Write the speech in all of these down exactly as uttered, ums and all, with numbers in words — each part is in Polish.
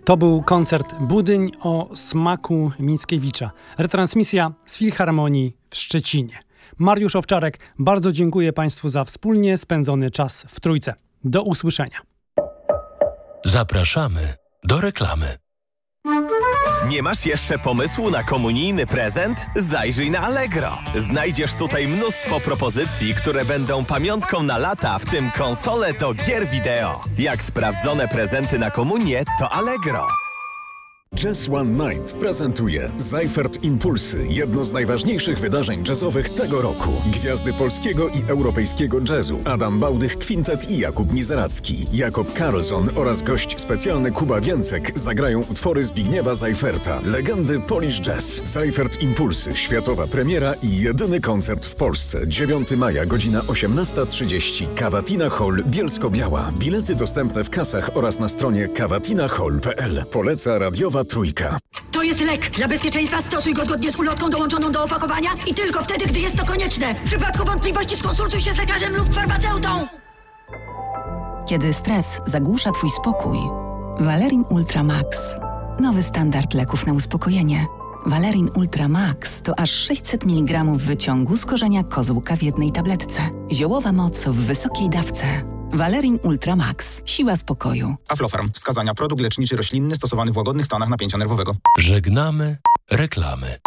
To był koncert Budyń o smaku Mickiewicza. Retransmisja z Filharmonii w Szczecinie. Mariusz Owczarek, bardzo dziękuję Państwu za wspólnie spędzony czas w Trójce. Do usłyszenia. Zapraszamy do reklamy. Nie masz jeszcze pomysłu na komunijny prezent? Zajrzyj na Allegro. Znajdziesz tutaj mnóstwo propozycji, które będą pamiątką na lata, w tym konsole do gier wideo. Jak sprawdzone prezenty na komunię, to Allegro. Jazz One Night prezentuje Seifert Impulsy, jedno z najważniejszych wydarzeń jazzowych tego roku. Gwiazdy polskiego i europejskiego jazzu, Adam Bałdych Kwintet i Jakub Mizeracki, Jakob Karlsson oraz gość specjalny Kuba Więcek zagrają utwory Zbigniewa Seiferta, legendy Polish Jazz. Seifert Impulsy, światowa premiera i jedyny koncert w Polsce. dziewiątego maja, godzina osiemnasta trzydzieści, Cavatina Hall, Bielsko-Biała. Bilety dostępne w kasach oraz na stronie cavatina hall kropka p l. Poleca radiowa Trójka. To jest lek. Dla bezpieczeństwa stosuj go zgodnie z ulotką dołączoną do opakowania i tylko wtedy, gdy jest to konieczne. W przypadku wątpliwości skonsultuj się z lekarzem lub farmaceutą. Kiedy stres zagłusza Twój spokój, Valerin Ultra Max. Nowy standard leków na uspokojenie. Valerin Ultra Max to aż sześćset miligramów wyciągu z korzenia kozłka w jednej tabletce. Ziołowa moc w wysokiej dawce. Valerin Ultra Max. Siła spokoju. Aflofarm. Wskazania. Produkt leczniczy roślinny stosowany w łagodnych stanach napięcia nerwowego. Żegnamy reklamy.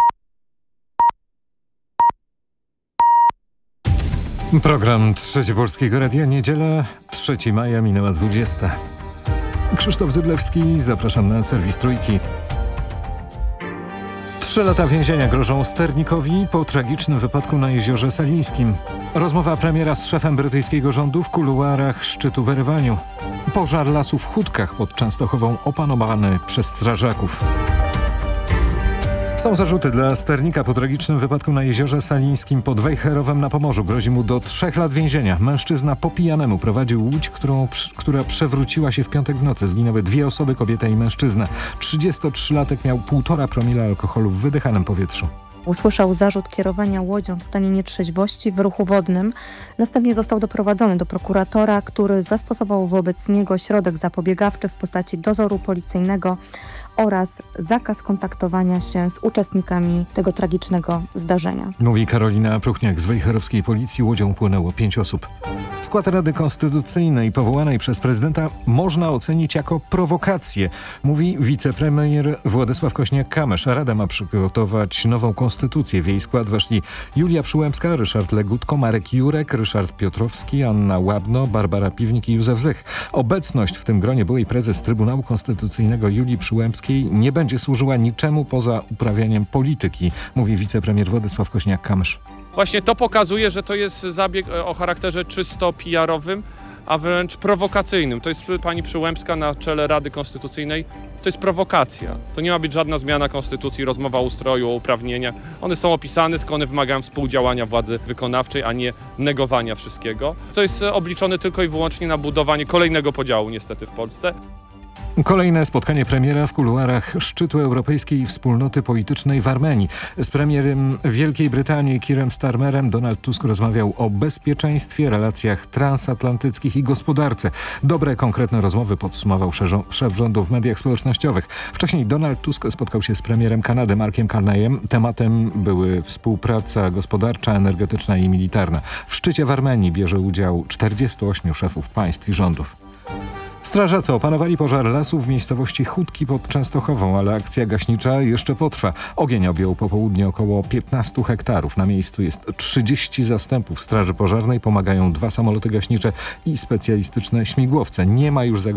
Program Trzeci Polskiego Radia. Niedziela, trzeciego maja, minęła dwudziesta. Krzysztof Zyblewski, zapraszam na serwis Trójki. Trzy lata więzienia grożą Sternikowi po tragicznym wypadku na Jeziorze Salińskim. Rozmowa premiera z szefem brytyjskiego rządu w kuluarach szczytu w Erywaniu. Pożar lasu w Chódkach pod Częstochową opanowany przez strażaków. Są zarzuty dla Sternika po tragicznym wypadku na Jeziorze Salińskim pod Wejherowem na Pomorzu. Grozi mu do trzech lat więzienia. Mężczyzna po pijanemu prowadził łódź, którą, która przewróciła się w piątek w nocy. Zginęły dwie osoby, kobieta i mężczyzna. trzydziestotrzylatek miał półtora promila alkoholu w wydychanym powietrzu. Usłyszał zarzut kierowania łodzią w stanie nietrzeźwości w ruchu wodnym. Następnie został doprowadzony do prokuratora, który zastosował wobec niego środek zapobiegawczy w postaci dozoru policyjnego oraz zakaz kontaktowania się z uczestnikami tego tragicznego zdarzenia. Mówi Karolina Pruchniak z wejherowskiej policji. Łodzią płynęło pięć osób. Skład Rady Konstytucyjnej powołanej przez prezydenta można ocenić jako prowokację, mówi wicepremier Władysław Kośniak-Kamysz. Rada ma przygotować nową konstytucję. W jej skład weszli Julia Przyłębska, Ryszard Legutko, Marek Jurek, Ryszard Piotrowski, Anna Łabno, Barbara Piwnik i Józef Zych. Obecność w tym gronie byłej prezes Trybunału Konstytucyjnego Julii Przyłębskiej nie będzie służyła niczemu poza uprawianiem polityki, mówi wicepremier Władysław Kośniak-Kamysz. Właśnie to pokazuje, że to jest zabieg o charakterze czysto P R-owym, a wręcz prowokacyjnym. To jest pani Przyłębska na czele Rady Konstytucyjnej. To jest prowokacja. To nie ma być żadna zmiana konstytucji, rozmowa o ustroju, o uprawnieniach. One są opisane, tylko one wymagają współdziałania władzy wykonawczej, a nie negowania wszystkiego. To jest obliczone tylko i wyłącznie na budowanie kolejnego podziału niestety w Polsce. Kolejne spotkanie premiera w kuluarach szczytu Europejskiej Wspólnoty Politycznej w Armenii. Z premierem Wielkiej Brytanii Keirem Starmerem Donald Tusk rozmawiał o bezpieczeństwie, relacjach transatlantyckich i gospodarce. Dobre, konkretne rozmowy podsumował szef rządu w mediach społecznościowych. Wcześniej Donald Tusk spotkał się z premierem Kanady Markiem Carneyem. Tematem były współpraca gospodarcza, energetyczna i militarna. W szczycie w Armenii bierze udział czterdziestu ośmiu szefów państw i rządów. Strażacy opanowali pożar lasu w miejscowości Chódki pod Częstochową, ale akcja gaśnicza jeszcze potrwa. Ogień objął po południu około piętnastu hektarów. Na miejscu jest trzydzieści zastępów straży pożarnej, pomagają dwa samoloty gaśnicze i specjalistyczne śmigłowce. Nie ma już zagrożenia